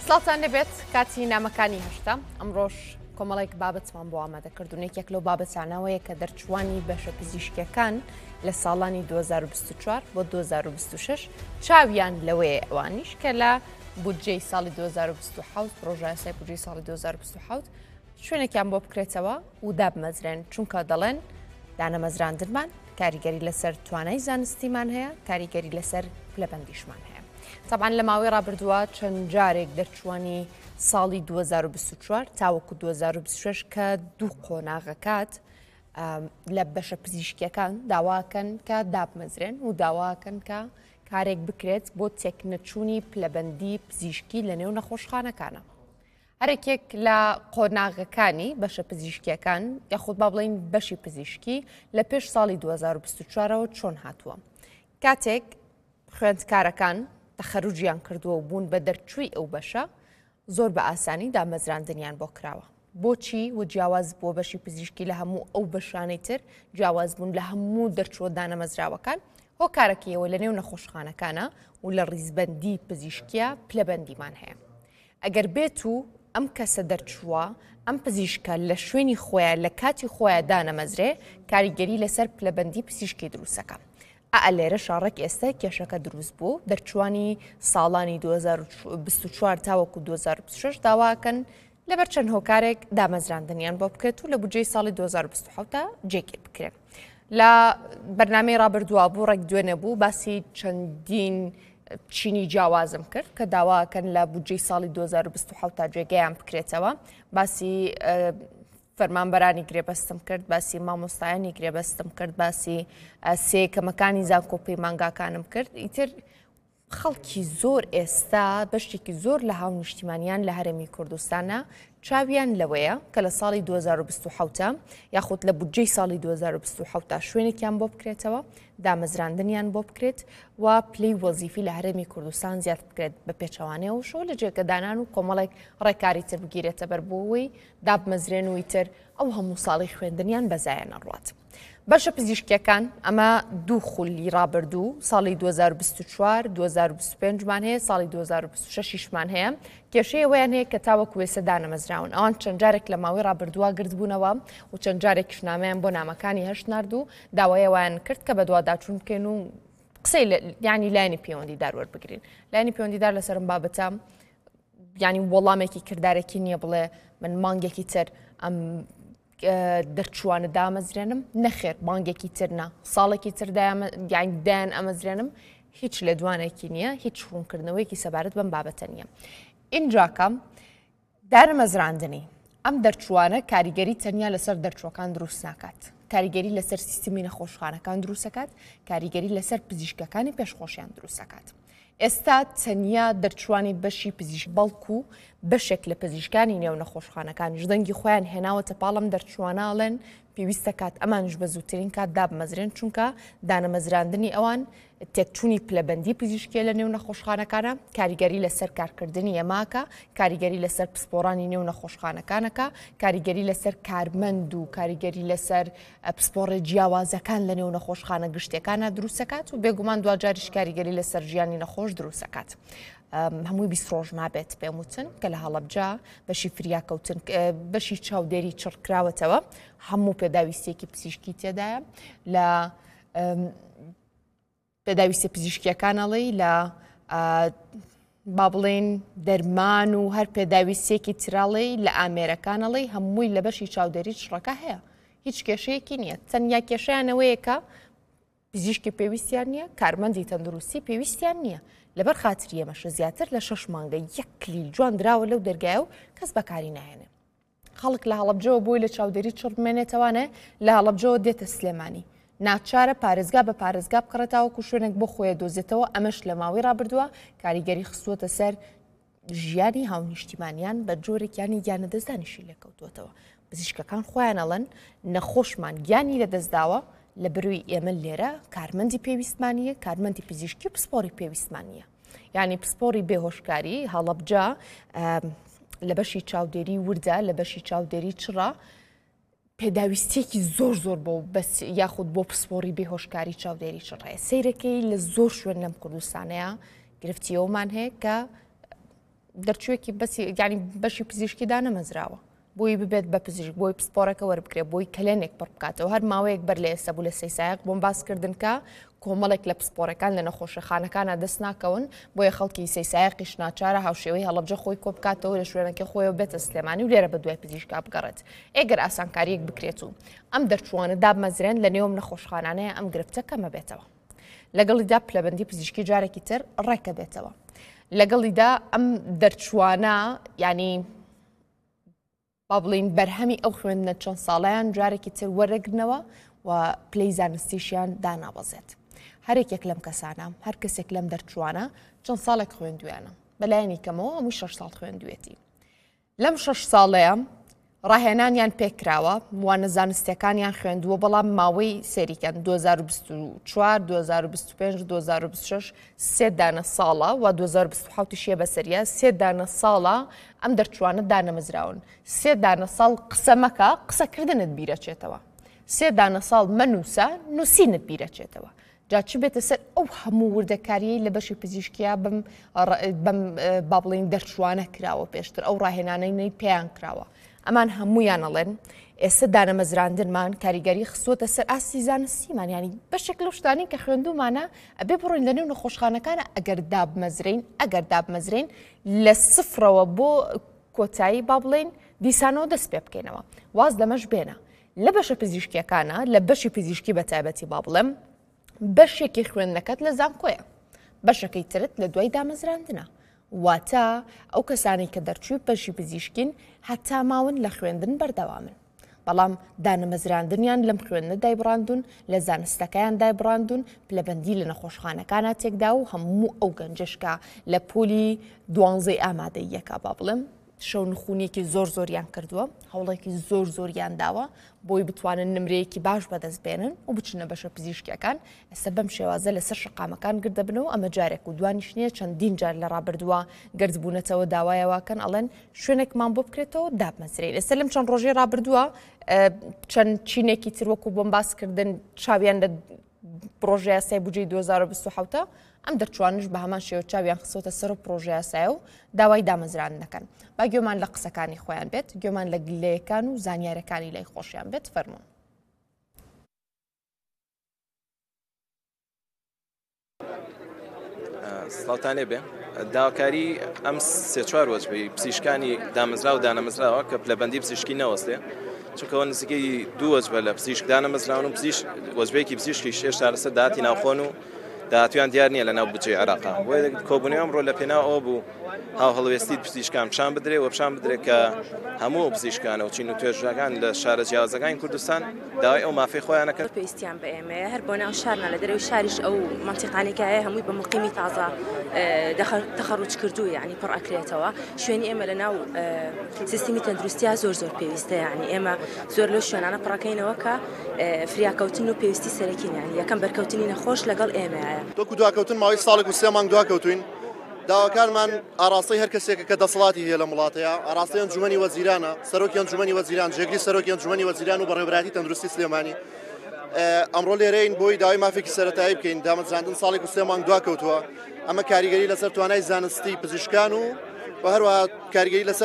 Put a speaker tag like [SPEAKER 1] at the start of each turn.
[SPEAKER 1] سڵاتان لەبێت کاتی نامەکانی هەشتا ئەمڕۆژ کۆمەڵێک بابەتمان بۆ ئامادەکردون یەکێک لەو بابەتانەوەیە کە دەرچوانی بەشە پزیشکیەکان لە ساڵانی 2024 بۆ 2026 چاویان لەوەیە ئەوانیش کە لە بودجەی ساڵی 2027 پرۆژە یاسای بودجەی ساڵی 2027 شوێنێکیان بۆ بکرێتەوە و دابمەزرێن چونکە دەڵێن دانەمەزراندنمان کاریگەری لەسەر توانای زانستیمان هەیە کاریگەری لەسەر پلەبەندیشمان هەیە. طبعاً لە ماوەی ڕابردووە چەند جارێک دەرچوانی ساڵی 2024 تاوەکو 2026 کە دوو قۆناغەکات لە بەشە پزیشکیەکان داواکەن کە دابمەزرێن و داواکەن کە کارێک بکرێت بۆ تێکنەچوونی پلەبەندی پزیشکی لە نێو نەخۆشخانەکانە. هەرێکێک لە قۆناغەکانی بەشە پزیشکیەکان یاخود با بڵین بەشی پزیشکی لە پێش ساڵی 2024ەوە چۆن هاتووە. کاتێک خوێندکارەکان تەخەروجیان کردووە و بوون بە دەرچووی ئەو بەشە زۆر بە ئاسانی دامەزراندنیان بۆ کراوە. بۆچی و جیاواز بۆ بەشی پزیشکی لە هەموو ئەو بەشانەی تر جیاواز بوون لە هەموو دەرچووە دانەمەزراوەکان هۆکارەکەیەوە لە نێو نەخۆشخانەکانە و لە ڕیزبەندی پزیشکیە پلەبەندیمان هەیە. ئەگەر بێت و ئەم کەسە دەرچووە ئەم پزیشکە لە شوێنی خۆیان لە کاتی خۆیان دانەمەزرێ کاریگەری لەسەر پلەبەندی پزیشکی دروستەکە. لێرە شاڕێک ئێستا کێشەکە دروست بوو دەرچوانی ساڵانی 2024 تاوەکو 2026 داواکەن لەبەر چەند هۆکارێک دامەزراندنیان بۆ بکرێت و لە بودجەی ساڵی 2027 جێگیر بکرێت. لە بەرنامەی ڕابردووە بوو ڕێک دوێنێ بوو باسی چەندین چینی جیاوازم کرد کە داواکەن لە بودجەی ساڵی 2027 تا جێگەیان بکرێتەوە باسی فەرمانبەرانی گرێبەستم کرد باسی مامۆستایانی گرێبەستم کرد باسی سێکەمەکانی زانکۆپی مانگاکانم کرد. ئیتر خەڵکی زۆر ئێستا بەشتێکی زۆر لە هاو نیشتیمانیان لە هەرێمی کوردستانە چاویان لەوەیە کە لە ساڵی 2027 یاخود لە بودجەی ساڵی 2027 شوێنێکیان بۆ بکرێتەوە دامەزراندنیان بۆ بکرێت و پلەی وەزیفی لە هەرێمی کوردستان زیاد بکرێت بە پێچەوانەیە و شۆ لە جێگەدانان و کۆمەڵێک ڕێکاری تر بگیرێتە بەر بۆەوەی دابمەزرێن و ئیتر ئەو هەموو ساڵی خوێندنیان بەزایە نەڕوات. بەشە پزیشکیەکان ئەمە دوو خولی ڕابردوو ساڵی 2024 2025مان هەیە ساڵی 2026مان هەیە کێشەیە ویان هەیە کە تاوەکو وێسە دانەمەزراون ئەوان چەند جارێک لە ماوەی ڕابردووە گردبوونەوە و چەند جارێک شنامەیان بۆ نامەکانی هەشت نرد و داوایەوەیان کرد کە بە دوواداچوون بکەن و قسەی ینی لایانی پەیوەندیدار وەربگرین. لایانی پەیوەندیدار لەسەرم بابەتە ینی وەڵامێکی کردارێکی نییە بڵێ من مانگێکی تر ئەم دەرچوانە دامەزرێنم نەخێر مانگێکی ترنا ساڵێکی تر دایان ئەمەزرێنم هیچ لە دوانێکی نییە هیچ ڕوونکردنەوەیکی سەبارەت بەم بابەتە نییە. ئینجاکەم دارەمەزراندنی ئەم دەرچوانە کاریگەری تەنیا لەسەر دەرچوەکان دروست ناکات کاریگەری لەسەر سیستمی نەخۆشخانەکان دروستەکات کاریگەری لەسەر پزیشکەکانی پێشخۆشیان دروستەکات. ئێستا تەنیا دەرچوانی بەشی پزیشک بەڵکو بەشێک لە پزیشکانی نێو نەخۆشخانەکانیش دەنگی خۆیان هێناوەتە پاڵم دەرچواناڵێن پێویستە کات ئەمانش بە زووترین کات دابمەزرێن چونکە دانەمەزراندنی ئەوان تێکچوونی پلەبەندی پزیشکیە لە نێو نەخۆشخانەکانە کاریگەری لەسەر کارکردنی ئەماکە کاریگەری لەسەر پسپۆڕانی نێو نەخۆشخانەکانەکە کاریگەری لەسەر کارمەند و کاریگەری لەسەر پسپۆڕی جیاوازەکان لە نێو نەخۆشخانە گشتەکانە دروستەکات و بێگومان دوجاریش کاریگەری لەسەر ژیانی نەخۆش دروستەکات. هەمووی 20 ڕۆژ نابێت پێم وتن کە لە هەڵەبجا بەشی فریاکەوتن بەشی چاودێری چڕکراوەتەوە هەموو پێداویستێکی پزیشکی تێدایە لە پێداویستە پزیشکیەکانەڵی لە با بڵێن دەرمان و هەر پێداویستێکی تراڵی لە ئامێرەکانەڵی هەمووی لە بەشی چاودێری چڕەکە هەیە هیچ کێشەیەکی نییە تەنیا کێشەیانەوەیە کە پزیشکی پێویستیان نییە کارمەندی تەندروستی پێویستیان نییە لەبەر خاتری ئێمەشە زیاتر لە 6 مانگە یەک کلیل جوان دراوە لەو دەرگایە و کەس بەکاری نایێنێ. خەڵک لە هەڵەبجەوە بۆی لە چاودێری چڕ بمێنێتەوانێ لە هەڵەبجەوە دێتە سلێمانی ناچارە پارێزگا بە پارێزگا بقڕێتەوەکو شوێنێک بۆ خۆیە دۆزێتەوە ئەمەش لە ماوەی ڕابردووە کاریگەری خستووەتە سەر ژیانی هاونیشتیمانیان بە جۆرێکیانی گیانەدەستدانیشی لێکەوتوێتەوە. پزیشکەکان خۆیان ئەڵەن نەخۆشمان گیانی لەدەستداوە لە بروی ئێمە لێرە کارمەندی پێویستمانیە کارمەندی پزیشکی و پسپۆری پێویستمانیە یعنی پسپۆری بێهۆشکاری هەڵەبجا لە بەشی چاودێری وردە لە بەشی چاودێری چڕە پێداویستێکی زۆر بۆ بەس یاخود بۆ پسپۆری بێهۆشکاری چاودێری چڕەیە سەیرەکەی لە زۆر شوێن لەم کوردستانەیە گرفتیەوەمان هەیە کە دەرچوویەکی بەسی ینی بەشی پزیشکیدا نەمەزراوە بۆی ببێت بە پزیشک بۆی پسپۆرەکە وەربکرێت بۆی کلێنێک پڕ بکاتەوە هەر ماوەیەک بەر لە ئێستا بوو لە سەیسایق بۆم باسکردن کە کۆمەڵێک لە پسپۆرەکان لە نەخۆشەخانەکانە دەست ناکەون بۆیە خەڵکی سەیسایقیش ناچارە هاوشێوەی هەڵەبجە خۆی کۆ بکاتەوە لە شوێنەکە خۆیەوە بێتە سلێمانی و لێرە بە دوای پزیشکا بگەڕێت ئێگەر ئاسانکاریەک بکرێت و ئەم دەرچوانە دابمەزرێن لە نێوم نەخۆشخانانەیە ئەم گرفتە کەمە بێتەوە لەگەڵیدا پلەبەندی پزیشکی جارێکی تر ڕێکە بێتەوە لەگەڵیدا ئەم دەرچوانە ینی با بڵین بەرهەمی ئەو خوێندنە چەند ساڵیان جارێکی تر وەرەگرنەوە و پلەی زانستیشیان دانابەزێت هەرێکێک لەم کەسانە هەر کەسێک لەم دەرچوانە چەند ساڵێک خوێندویانە بەلایەنی کەمەوە هەمووی 6 ساڵ خوێندوێتی لەم 6 ساڵەیە ڕاهێنانیان پێکراوە وانە زانستیەکانیان خوێندووە بەڵام ماوەی سێریکەن 2024 2025 2026 سێ دانە ساڵە و 2027 شیە بەسەریە سێ دانە ساڵە ئەم دەرچوانە دانەمەزراون سێ دانە ساڵ قسە مەکە قسەکردنت بیرەچێتەوە سێ دانە ساڵ مەنووسە نووسینت بیرەچێتەوە جا چ بێتە سەر ئەو هەموو وردەکاریەی لە بەشی پزیشکیا بەم با بڵین دەرچوانە کراوە پێشتر ئەو ڕاهێنانەی پێیان کراوە ئەمان هەمویان ئەڵێن ئێستا دانەمەزراندنمان کاریگەری خسووەتە سەر ئاسی زانستیمان ینی بەشێک لەو شتانی کە خوێندومانە ئەبێ بڕۆین لە نێو نەخۆشخانەکانە ئەگەر دابمەزرین لە سفرەوە بۆ کۆتایی با بڵێن دیسانەوە دەست پێ بکەینەوە واز دەمەش بێنە لە بەشە پزیشکیەکانە لە بەشی پزیشکی بە تایبەتی با بڵێم بەشێکی خوێندنەکەت لە زانکۆیە بەشەکەی ترت لە دوای دامەزراندنە واتە ئەو کەسانی کە دەرچووی بەشی پزیشکین هەتا ماون لە خوێندن بەردەوامن بەڵام دانەمەزراندنیان لەم خوێندنە دایبڕاندون لە زانستەکەیان دایبڕاندون پلەبەندی لە نەخۆشخانەکانە تێکدا و هەموو ئەو گەنجشکە لە پۆلی 12 ئامادەی یەکا با بڵێم شەو نخونیەکی زۆریان کردووە هەوڵێکی زۆریان داوە بۆی بتوانن نمرەیەکی باش بەدەست بێنن و بچنە بەشە پزیشکیەکان ئێستا بەم شێوازە لەسەر شقامەکان گردە بنەوە ئەمە جارێک و دوانیش نییە چەندین جار لە ڕابردووە گردبوونەتەوە داوایەوەکەن ئەڵێن شوێنێکمان بۆ بکرێتەوە دابمەزرێن ئێستا لەم چەند ڕۆژێ ڕابردووە چەند چینێکی تر وەکو بۆم باسکردن چاویان لە پرۆژه یاسای بودجەی 2027 ئەم دەرچوانش بە هەمان شێوە چاویان خستۆتە سەر پرۆژه یاسایە و داوای دامەزران دەکەن با گوێمان لە قسەکانی خۆیان بێت گوێمان لە گلەیەکان و زانیارەکانی لای خۆشیان بێت فەرموون
[SPEAKER 2] سڵاتانێ بێ داواکاری ئەم سێ چوار وەجبەی پزیشکانی دامەزرا و دانەمەزراوە کە پلەبەندی پزیشکی نەوەستێ چونکەوە نزیکەی دوو وەجبە لە پزیشک دانەمەزراون و وەجبەیەکی پزیشکی شێشتا لەسەر داهاتی ناوخۆن و داهاتویان دیار نییە لە ناو بودجەی عێراقا بۆیە کۆبوونەوە ئەمڕۆ لە پێناو ئەوە بوو هاو هەڵوێستی پزیشکان پیشان بدرێ و پیشان بدرێ کە هەموو پزیشکانە و چین و توێژەکان لە شارە جیاوازەکانی کوردستان داوای ئەو مافەی خۆیان نەکرد
[SPEAKER 3] پێویستیان بە ئێمەیە هەر بۆ ناو شارنا لە دەرەوەی شاریش ئەو مەنتیقانێکە هەیە هەمووی بە مقیمی تازە تەخەڕوج کردو یعنی پڕ ئەکرێتەوە شوێنی ئێمە لە ناو سیستمی تەندروستیە زۆر پێویستە یعنی ئێمە زۆر لەو شوێنانە پڕەکەینەوە کە فریاکەوتن و پێویستی سەرەکین یعنی یەکەم بەرکەوتنی نەخۆش لەگەڵ ئێمەیە
[SPEAKER 4] دوکو دواکەوتن ماوەی ساڵێک و 3 مانگ دواکەوتوین داواکارمان ئاراستەی هەر کەسێکە کە دەسەڵاتی هەیە لە وڵاتەیە ئاراستەی ئەنجومەنی وەزیرانە سەرۆکی ئەنجومەنی وەزیران جێگری سەرۆکی ئەنجومەنی وەزیران و بەڕێوەبەری تەندروستی سلێمانی ئەمڕۆ لێرەین بۆی داوای مافێکی سەرەتایی بکەین دامەزراندن ساڵێک و 3 مانگ دواکەوتووە ئەمە کاریگەری لەسەر توانای زانستی پزیشکان و هەروەها کاریگەری لەسەر